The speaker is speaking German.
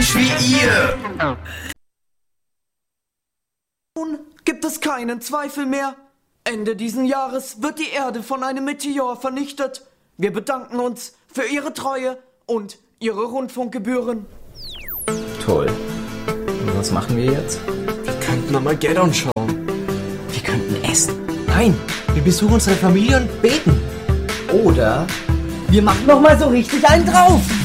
nicht wie ihr. Nun gibt es keinen Zweifel mehr. Ende diesen Jahres wird die Erde von einem Meteor vernichtet. Wir bedanken uns für Ihre Treue und Ihre Rundfunkgebühren. Toll. Und was machen wir jetzt? Wir könnten Armageddon schauen. Wir könnten essen. Nein, wir besuchen unsere Familie und beten. Oder wir machen noch mal so richtig einen drauf.